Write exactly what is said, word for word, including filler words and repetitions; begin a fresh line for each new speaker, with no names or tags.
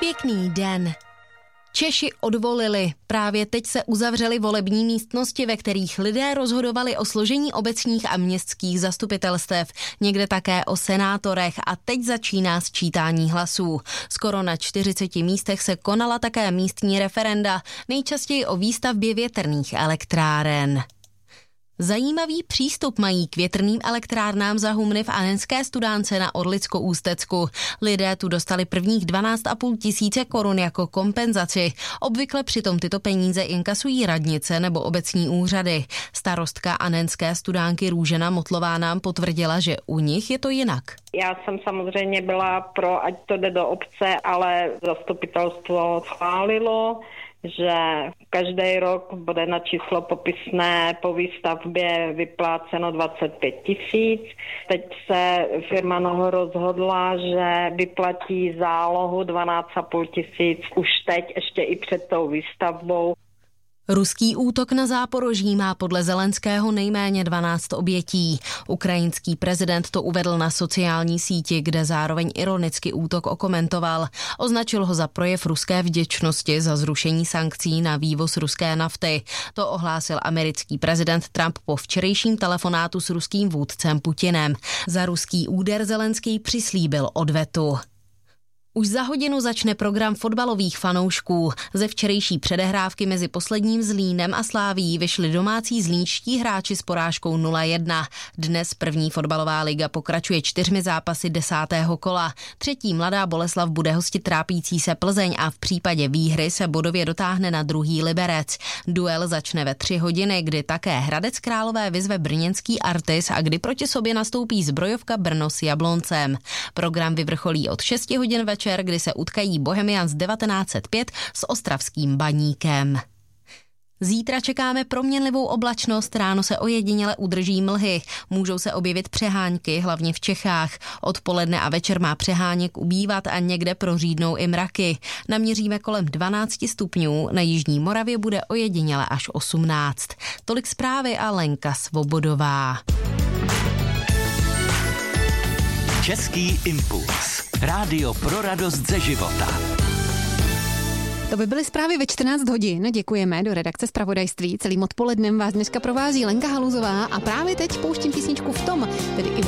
Pěkný den. Češi odvolili. Právě teď se uzavřely volební místnosti, ve kterých lidé rozhodovali o složení obecních a městských zastupitelstev, někde také o senátorech a teď začíná sčítání hlasů. Skoro na čtyřiceti místech se konala také místní referenda, nejčastěji o výstavbě větrných elektráren. Zajímavý přístup mají k větrným elektrárnám za Humny v Anenské Studánce na Orlicko-Ústecku. Lidé tu dostali prvních dvanáct a půl tisíce korun jako kompenzaci. Obvykle přitom tyto peníze inkasují radnice nebo obecní úřady. Starostka Anenské Studánky Růžena Motlová nám potvrdila, že u nich je to jinak.
Já jsem samozřejmě byla pro, ať to jde do obce, ale zastupitelstvo schválilo, že každý rok bude na číslo popisné po výstavbě vypláceno dvacet pět tisíc. Teď se firma Noho rozhodla, že vyplatí zálohu dvanáct a půl tisíc už teď, ještě i před tou výstavbou.
Ruský útok na Záporoží má podle Zelenského nejméně dvanáct obětí. Ukrajinský prezident to uvedl na sociální síti, kde zároveň ironicky útok okomentoval. Označil ho za projev ruské vděčnosti za zrušení sankcí na vývoz ruské nafty. To ohlásil americký prezident Trump po včerejším telefonátu s ruským vůdcem Putinem. Za ruský úder Zelenský přislíbil odvetu. Už za hodinu začne program fotbalových fanoušků. Ze včerejší předehrávky mezi posledním Zlínem a Slávií vyšli domácí zlínští hráči s porážkou nula jedna. Dnes první fotbalová liga pokračuje čtyřmi zápasy desátého kola. Třetí Mladá Boleslav bude hostit trápící se Plzeň a v případě výhry se bodově dotáhne na druhý Liberec. Duel začne ve tři hodiny, kdy také Hradec Králové vyzve brněnský Artis a kdy proti sobě nastoupí zbrojovka Brno s Jabloncem. Program vyvrcholí od šesti hodin večer, kdy se utkají Bohemians devatenáct set pět s ostravským Baníkem. Zítra čekáme proměnlivou oblačnost, ráno se ojediněle udrží mlhy. Můžou se objevit přehánky, hlavně v Čechách. Odpoledne a večer má přeháněk ubývat a někde prořídnou i mraky. Naměříme kolem dvanáct stupňů, na jižní Moravě bude ojediněle až osmnáct. Tolik zprávy a Lenka Svobodová.
Český impuls. Rádio pro radost ze života.
To by byly zprávy ve čtrnáct hodin. Děkujeme do redakce zpravodajství. Celým odpolednem vás dneska provází Lenka Haluzová a právě teď pouštím písničku V tom, tedy i